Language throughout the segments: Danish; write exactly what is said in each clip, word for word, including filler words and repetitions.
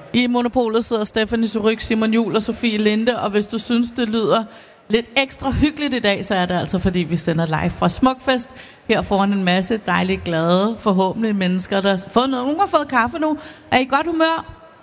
I Monopolet sidder Stephanie Surryk, Simon Juhl og Sofie Linde, og hvis du synes, det lyder lidt ekstra hyggeligt i dag, så er det altså, fordi vi sender live fra Smukfest her foran en masse dejligt glade, forhåbentlig mennesker, der har fået noget. Nogle har fået kaffe nu. Er I godt humør?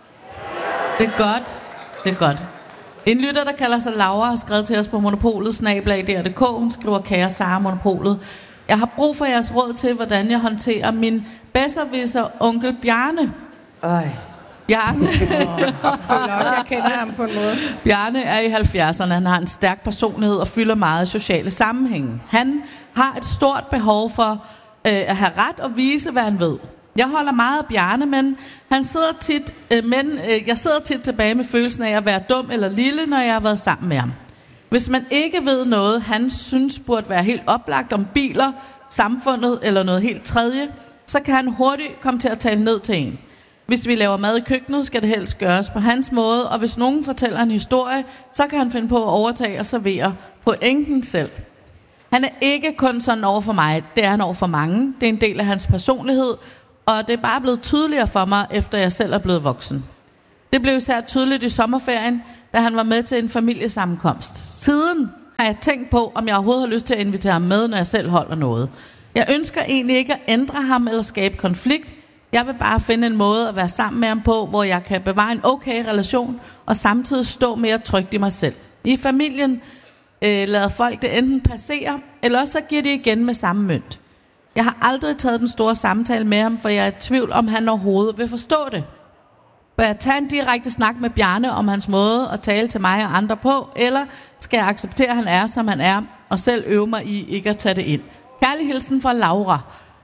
Det er godt. Det er godt. En lytter, der kalder sig Laura, har skrevet til os på monopolet snabel-a d r punktum d k. Hun skriver, kære Sara Monopolet. Jeg har brug for jeres råd til, hvordan jeg håndterer min bedservisser onkel Bjarne. Øj. Bjarne. Oh, jeg også, jeg kender ham på en måde. Bjarne er i halvfjerdserne. Han har en stærk personlighed og fylder meget i sociale sammenhænge. Han har et stort behov for øh, at have ret og vise, hvad han ved. Jeg holder meget af Bjarne, men, han sidder tit, øh, men øh, jeg sidder tit tilbage med følelsen af at være dum eller lille, når jeg har været sammen med ham. Hvis man ikke ved noget, han synes burde være helt oplagt om biler, samfundet eller noget helt tredje, så kan han hurtigt komme til at tale ned til en. Hvis vi laver mad i køkkenet, skal det helst gøres på hans måde, og hvis nogen fortæller en historie, så kan han finde på at overtage og servere pointen selv. Han er ikke kun sådan over for mig, det er han over for mange. Det er en del af hans personlighed, og det er bare blevet tydeligere for mig, efter jeg selv er blevet voksen. Det blev især tydeligt i sommerferien, da han var med til en familiesammenkomst. Siden har jeg tænkt på, om jeg overhovedet har lyst til at invitere ham med, når jeg selv holder noget. Jeg ønsker egentlig ikke at ændre ham eller skabe konflikt. Jeg vil bare finde en måde at være sammen med ham på, hvor jeg kan bevare en okay relation, og samtidig stå mere trygt i mig selv. I familien øh, lader folk det enten passere, eller også så giver de igen med samme mønt. Jeg har aldrig taget den store samtale med ham, for jeg er i tvivl, om han overhovedet vil forstå det. Bør jeg tage en direkte snak med Bjarne om hans måde at tale til mig og andre på, eller skal jeg acceptere, at han er, som han er, og selv øve mig i ikke at tage det ind? Kærlig hilsen fra Laura.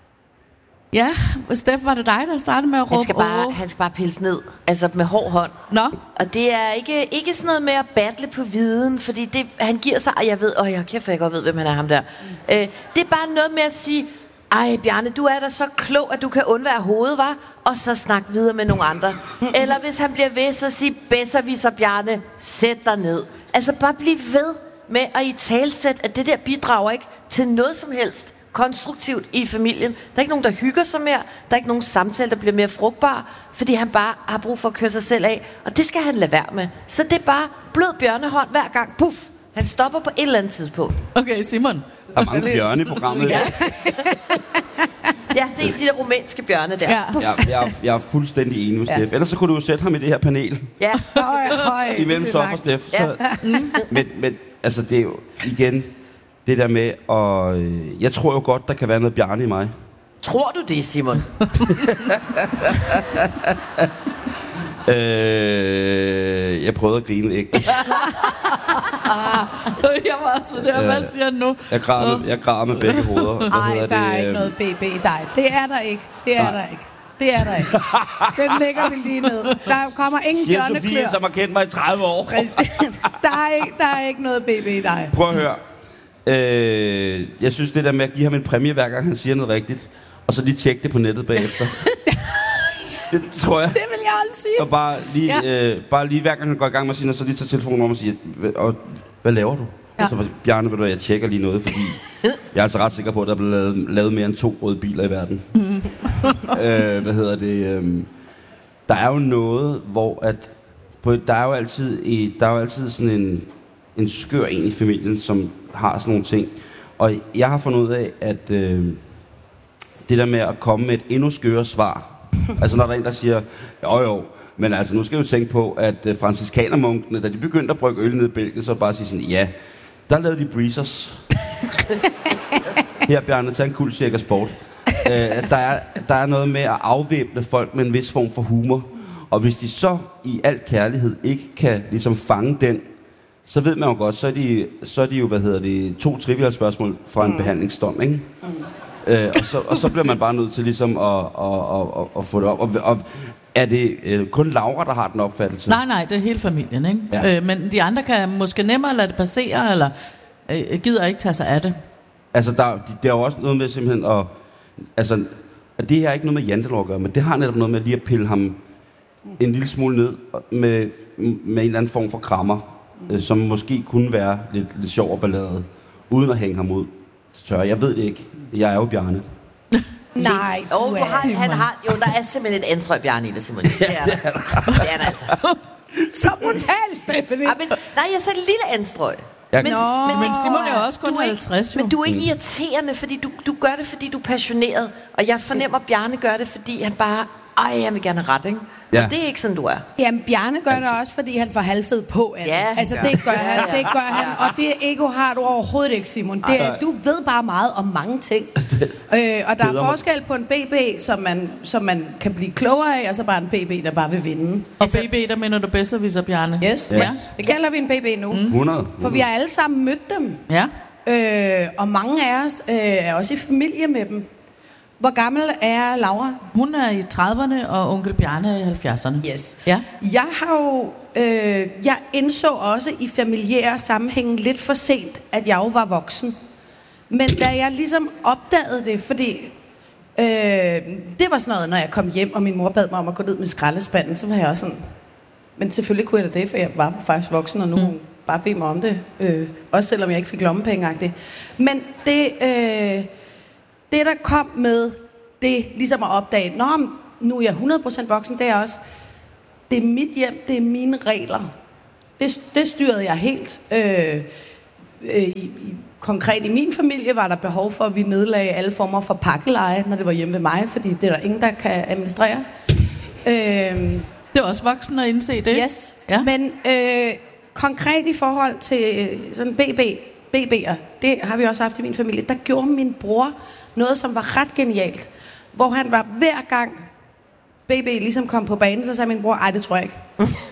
Ja, Steff, var det dig, der startede med at råbe? Han skal bare, han skal bare pilse ned, altså med hård hånd. Nå. Og det er ikke, ikke sådan noget med at battle på viden, fordi det, han giver sig, og jeg ved, åh, jeg kæft, jeg godt ved, hvem han er, ham der. Mm. Øh, det er bare noget med at sige, ej, Bjarne, du er da så klog, at du kan undvære hovedet, var, og så snakke videre med nogle andre. Eller hvis han bliver ved, så sige, bedserviser, Bjarne, sæt dig ned. Altså bare bliv ved med at i talsæt, at det der bidrager ikke til noget som helst konstruktivt i familien. Der er ikke nogen, der hygger sig mere. Der er ikke nogen samtale, der bliver mere frugtbar, fordi han bare har brug for at køre sig selv af. Og det skal han lade være med. Så det er bare blød bjørnehånd hver gang. Puff! Han stopper på et eller andet tidspunkt. Okay, Simon. Der er mange bjørne i programmet. Ja. Ja, det er de der romanske bjørne der. Ja. Jeg, jeg, jeg er fuldstændig enig med Ja. Steff. Ellers så kunne du jo sætte ham i det her panel. Ja. Høj, høj. Imellem så og Steff. Så, Mm. men, men altså, det er jo igen det der med, og øh, jeg tror jo godt, der kan være noget Bjarne i mig. Tror du det, Simon? øh, jeg prøvede at grine ægte. Jeg var også der, hvad siger han nu? Jeg græder med, jeg græder med begge hoveder. Hvad Nej, hedder der er det, ikke øh, noget B B i dig. Det er der ikke. Det er Nej. der ikke. Det er der ikke. Den lægger vi lige ned. Der kommer ingen Siger Sofie, bjørneklør. som har kendt mig i tredive år. Præcis. Der er ikke, der er ikke noget B B i dig. Prøv at høre. Øh, jeg synes det der med at give ham en præmie, hver gang han siger noget rigtigt, og så lige tjekke det på nettet bagefter. Det tror jeg. Det vil jeg også sige. Og bare lige, Ja. øh, bare lige hver gang han går i gang med at sige noget, så lige tager telefonen om og siger, og, hvad laver du? Ja. Og så Bjarne, ved du, jeg tjekker lige noget, fordi jeg er altså ret sikker på, at der er blevet lavet, lavet mere end to røde biler i verden. Mm. øh, hvad hedder det? Øh, der er jo noget, hvor at på, der er jo altid i, der er jo altid sådan en en skør en i familien, som har sådan nogle ting. Og jeg har fundet ud af, at øh, det der med at komme med et endnu skøre svar, altså når der er en, der siger, jo jo, men altså nu skal vi jo tænke på, at øh, franciskanermunkene, da de begyndte at brygge øl ned i Belgien, så bare sige sådan, ja, der lavede de breezers. Her, Bjarne, tag en kul cirka sport. Øh, der, er, der er noget med at afvæbne folk med en vis form for humor. Og hvis de så i al kærlighed ikke kan ligesom fange den, så ved man jo godt, så er de, så er de jo, hvad hedder det, to triviale spørgsmål fra en mm. behandlingsdom, ikke? Mm. Øh, og, så, og så bliver man bare nødt til ligesom at, at, at, at, at få det op. Og, og er det øh, kun Laura, der har den opfattelse? Nej, nej, det er hele familien, ikke? Ja. Øh, men de andre kan måske nemmere lade det passere, eller øh, gider ikke tage sig af det. Altså, der, der er jo også noget med simpelthen at... Altså, at det her er ikke noget med jantelov at gøre, men det har netop noget med lige at pille ham en lille smule ned med, med en eller anden form for krammer, mm. som måske kunne være lidt, lidt sjov og ballade, uden at hænge ham ud til tørre. Jeg ved det ikke. Jeg er jo Bjarne. Nej, lidt. du oh, du er har, han Simon. har, jo, der er simpelthen et anstrøg Bjarne i det, Simon. Det er der. Det er der altså. så brutalt, Stephanie. Ja, men, nej, jeg sagde et lille anstrøg. Jeg- Men, Nå. men, Men Simon er også kun du er ikke- halvtreds, jo. Men du er ikke irriterende, fordi du, du gør det, fordi du er passioneret. Og jeg fornemmer, at Bjarne gør det, fordi han bare... Ej, jeg vil gerne have ret, ikke? Ja. Og det er ikke sådan, du er. Jamen, Bjarne gør det også, fordi han får halvfed på af det. Ja. Altså, Ja. det gør han, Ja, ja. det gør han. Og det ego har du overhovedet ikke, Simon. Det, er- du ved bare meget om mange ting. øh, og der Keder er mig. forskel på en B B, som man, som man kan blive klogere af, og så bare en B B, der bare vil vinde. Og B B, der mener du bedre, Bjarne? Yes, Ja. ja. Det kalder vi en B B nu. Mm. hundrede. For vi har alle sammen mødt dem. Ja. Øh, og mange af os øh, er også i familie med dem. Hvor gammel er Laura? Hun er i trediverne, og onkel Bjarne er i halvfjerdserne. Yes. Ja. Jeg har jo, øh, jeg indså også i familiære sammenhænge lidt for sent, at jeg jo var voksen. Men da jeg ligesom opdagede det, fordi øh, det var sådan noget, når jeg kom hjem, og min mor bad mig om at gå ned med skraldespanden, så var jeg også sådan, men selvfølgelig kunne jeg da det, for jeg var faktisk voksen, og nu mm. bare bede mig om det. Øh, også selvom jeg ikke fik lommepenge-agtigt. Men det, øh, det, der kom med det, ligesom at opdage, nå, men nu er jeg hundrede procent voksen, det er også, det er mit hjem, det er mine regler. Det, det styrede jeg helt. Øh, øh, i, i, konkret i min familie var der behov for, at vi nedlagde alle former for pakkeleje, når det var hjemme ved mig, fordi det er der ingen, der kan administrere. Øh, Det er også voksen at indse det. Yes, Ja. ja. Men øh, konkret i forhold til øh, sådan B B, B B'er, det har vi også haft i min familie, der gjorde min bror noget, som var ret genialt. Hvor han var hver gang B B ligesom kom på banen, så sagde min bror, ej, det tror jeg ikke.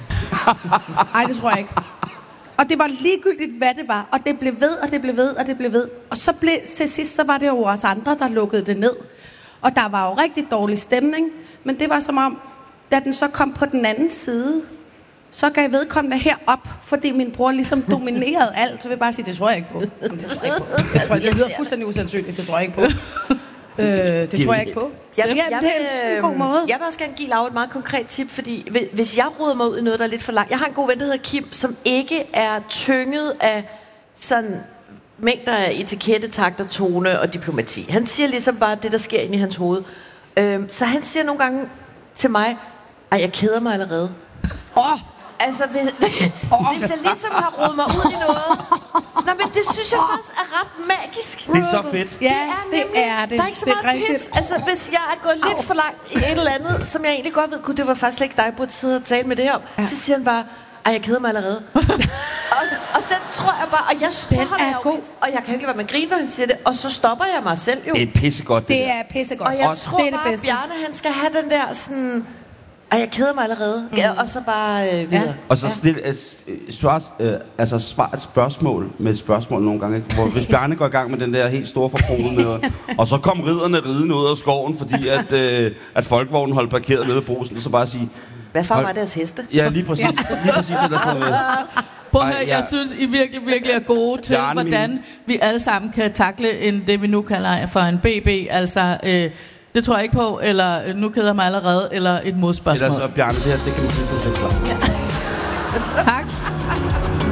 Ej, det tror jeg ikke. Og det var ligegyldigt, hvad det var. Og det blev ved, og det blev ved, og det blev ved. Og så blev, til sidst, så var det jo os andre, der lukkede det ned. Og der var jo rigtig dårlig stemning. Men det var som om, da den så kom på den anden side, så gav vedkommende herop, fordi min bror ligesom dominerede alt. Så vil jeg bare sige, det tror jeg ikke på. Jamen, det tror jeg ikke på. Jeg tror, det lyder fuldstændig usandsynligt. Det tror jeg ikke på. Øh, det tror jeg ikke på. Jeg, Ja, det er en sådan god måde. Jeg vil også gerne give Laura et meget konkret tip, fordi hvi- hvis jeg roder mig ud i noget, der er lidt for langt. Jeg har en god ven, der hedder Kim, som ikke er tynget af sådan mængder af etikette, takt og tone og diplomati. Han siger ligesom bare det, der sker inde i hans hoved. Øhm, så han siger nogle gange til mig, ej, jeg keder mig allerede. Åh, oh, Altså, hvis, hvis jeg ligesom har rodet mig ud i noget... Nå, men det synes jeg faktisk er ret magisk. Det er så fedt. ja, det er, det er det. Der er ikke så det er meget rigtigt. pis. Altså, hvis jeg er gået lidt for langt i et eller andet, som jeg egentlig godt ved, gud, det var faktisk slet ikke dig, jeg burde sidde og tale med det her om, ja. Så siger han bare, ej, jeg keder mig allerede. og, og den tror jeg bare, og jeg så Den holder er jeg jo, god. og jeg kan ikke lade være med at grine, når han siger det, og så stopper jeg mig selv jo. Det er pissegodt, det, Det der. er pissegodt. Og jeg Også- tror det er det bare, at bedste. Bjarne, han skal have den der sådan... Ej, jeg keder mig allerede. Mm. Ja, og så bare øh, videre. Ja. Og så stil, øh, svar, øh, altså svar et spørgsmål med et spørgsmål nogle gange. Ikke? Hvor, hvis Bjarne går i gang med den der helt store forkrone med, og så kom ridderne ridende ud af skoven, fordi at, øh, at folkevognen holdt parkeret nede ved Brugsen, så bare sige... Hvad far Hold- var deres heste? Ja, lige præcis. Lige præcis det, der står med. Prøv at Ej, høre, ja. jeg synes, I virkelig, virkelig er gode til, Bjarne, hvordan min- vi alle sammen kan takle en, det, vi nu kalder for en B B. Altså, øh, det tror jeg ikke på, eller øh, nu keder jeg mig allerede, eller et modspørgsmål. Ellers så, Bjarne, det her, det kan man sige, du selv klar. Tak.